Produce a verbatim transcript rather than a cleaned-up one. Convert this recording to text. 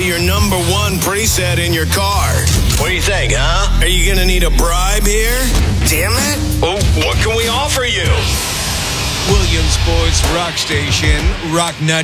your number one preset in your car. What do you think, huh? Are you going to need a bribe here? Damn it. Well, what can we offer you? Williamsburg's rock station, Rock Nut